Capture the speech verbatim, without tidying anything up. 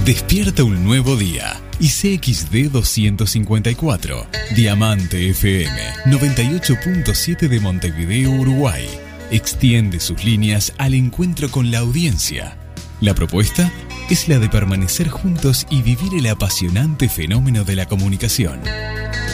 Despierta un nuevo día y C X D doscientos cincuenta y cuatro, Diamante F M noventa y ocho punto siete de Montevideo, Uruguay, extiende sus líneas al encuentro con la audiencia. La propuesta es la de permanecer juntos y vivir el apasionante fenómeno de la comunicación.